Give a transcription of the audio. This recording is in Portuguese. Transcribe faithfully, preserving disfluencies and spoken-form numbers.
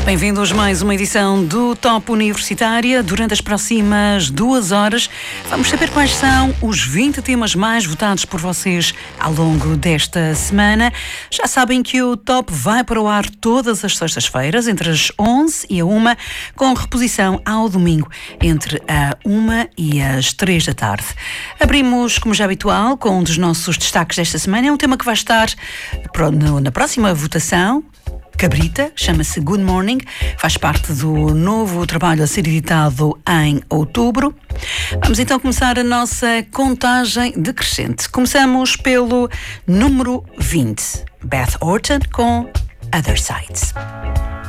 Bem-vindos a mais uma edição do Top Universitária. Durante as próximas duas horas vamos saber quais são os vinte temas mais votados por vocês ao longo desta semana. Já sabem que o Top vai para o ar todas as sextas-feiras, entre as onze e a uma, com reposição ao domingo, entre a uma e as três da tarde. Abrimos, como já é habitual, com um dos nossos destaques desta semana. É um tema que vai estar na próxima votação. Cabrita, chama-se Good Morning, faz parte do novo trabalho a ser editado em outubro. Vamos então começar a nossa contagem decrescente. Começamos pelo número vinte, Beth Orton com Other Sides.